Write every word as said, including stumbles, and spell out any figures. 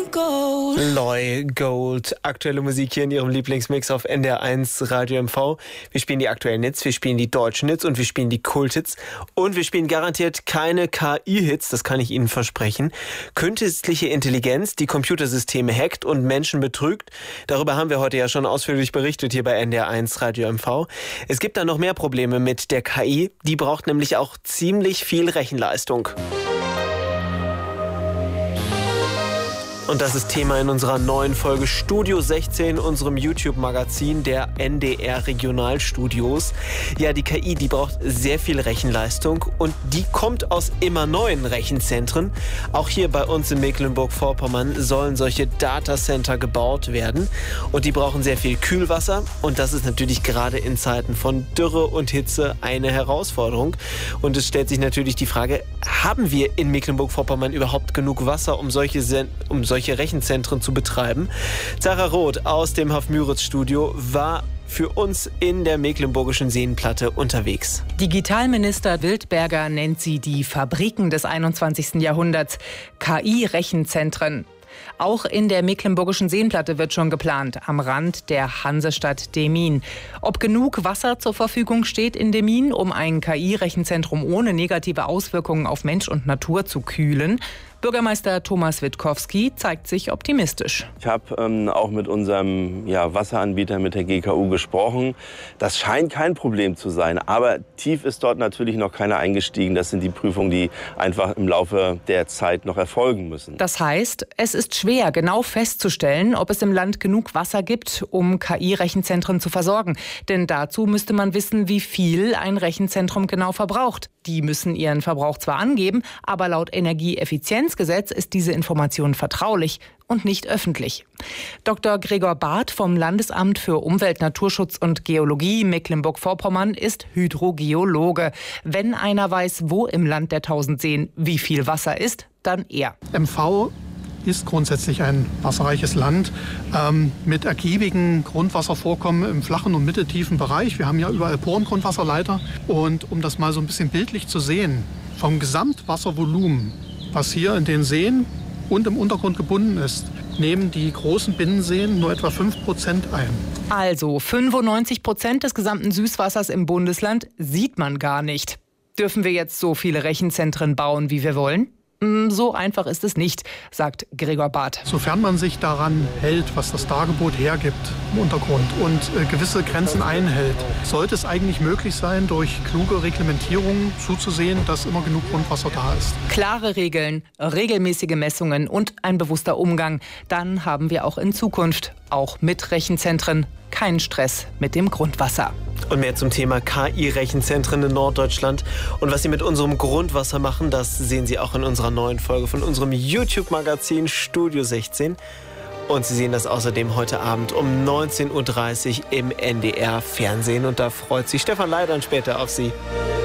Gold. Loy Gold. Aktuelle Musik hier in Ihrem Lieblingsmix auf N D R eins Radio M V. Wir spielen die aktuellen Hits, wir spielen die deutschen Hits und wir spielen die Kult-Hits. Und wir spielen garantiert keine K I-Hits, das kann ich Ihnen versprechen. Künstliche Intelligenz, die Computersysteme hackt und Menschen betrügt. Darüber haben wir heute ja schon ausführlich berichtet hier bei N D R eins Radio M V. Es gibt da noch mehr Probleme mit der K I. Die braucht nämlich auch ziemlich viel Rechenleistung. Und das ist Thema in unserer neuen Folge Studio sechzehn, unserem YouTube-Magazin der N D R Regionalstudios. Ja, die K I, die braucht sehr viel Rechenleistung und die kommt aus immer neuen Rechenzentren. Auch hier bei uns in Mecklenburg-Vorpommern sollen solche Datacenter gebaut werden und die brauchen sehr viel Kühlwasser und das ist natürlich gerade in Zeiten von Dürre und Hitze eine Herausforderung. Und es stellt sich natürlich die Frage, haben wir in Mecklenburg-Vorpommern überhaupt genug Wasser, um solche, Sen- um solche solche Rechenzentren zu betreiben? Sarah Roth aus dem Hof-Müritz-Studio war für uns in der mecklenburgischen Seenplatte unterwegs. Digitalminister Wildberger nennt sie die Fabriken des einundzwanzigsten Jahrhunderts, K I-Rechenzentren. Auch in der mecklenburgischen Seenplatte wird schon geplant, am Rand der Hansestadt Demmin. Ob genug Wasser zur Verfügung steht in Demmin, um ein K I-Rechenzentrum ohne negative Auswirkungen auf Mensch und Natur zu kühlen? Bürgermeister Thomas Witkowski zeigt sich optimistisch. Ich habe ähm, auch mit unserem ja, Wasseranbieter, mit der G K U, gesprochen. Das scheint kein Problem zu sein, aber tief ist dort natürlich noch keiner eingestiegen. Das sind die Prüfungen, die einfach im Laufe der Zeit noch erfolgen müssen. Das heißt, es ist schwer, genau festzustellen, ob es im Land genug Wasser gibt, um K I-Rechenzentren zu versorgen. Denn dazu müsste man wissen, wie viel ein Rechenzentrum genau verbraucht. Die müssen ihren Verbrauch zwar angeben, aber laut Energieeffizienzgesetz ist diese Information vertraulich und nicht öffentlich. Doktor Gregor Barth vom Landesamt für Umwelt, Naturschutz und Geologie Mecklenburg-Vorpommern ist Hydrogeologe. Wenn einer weiß, wo im Land der tausend Seen wie viel Wasser ist, dann er. M V ist grundsätzlich ein wasserreiches Land ähm, mit ergiebigen Grundwasservorkommen im flachen und mitteltiefen Bereich. Wir haben ja überall Porengrundwasserleiter. Und um das mal so ein bisschen bildlich zu sehen, vom Gesamtwasservolumen, was hier in den Seen und im Untergrund gebunden ist, nehmen die großen Binnenseen nur etwa fünf Prozent ein. Also fünfundneunzig Prozent des gesamten Süßwassers im Bundesland sieht man gar nicht. Dürfen wir jetzt so viele Rechenzentren bauen, wie wir wollen? So einfach ist es nicht, sagt Gregor Barth. Sofern man sich daran hält, was das Dargebot hergibt im Untergrund und äh, gewisse Grenzen einhält, sollte es eigentlich möglich sein, durch kluge Reglementierung zuzusehen, dass immer genug Grundwasser da ist. Klare Regeln, regelmäßige Messungen und ein bewusster Umgang. Dann haben wir auch in Zukunft, auch mit Rechenzentren, keinen Stress mit dem Grundwasser. Und mehr zum Thema K I-Rechenzentren in Norddeutschland und was sie mit unserem Grundwasser machen, das sehen Sie auch in unserer neuen Folge von unserem YouTube-Magazin Studio sechzehn. Und Sie sehen das außerdem heute Abend um neunzehn Uhr dreißig im N D R Fernsehen. Und da freut sich Stefan Leidern später auf Sie.